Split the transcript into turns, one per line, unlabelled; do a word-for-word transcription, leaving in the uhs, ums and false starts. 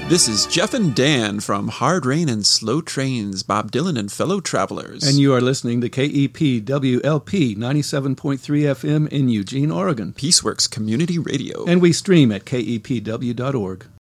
This is Jeff and Dan from Hard Rain and Slow Trains, Bob Dylan and Fellow Travelers.
And you are listening to K E P W L P ninety-seven point three F M in Eugene, Oregon.
Peaceworks Community Radio.
And we stream at K E P W dot org.